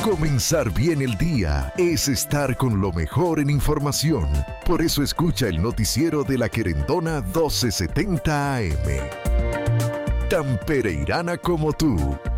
Comenzar bien el día es estar con lo mejor en información. Por eso escucha el noticiero de La Querendona 1270 AM. Tan pereirana como tú.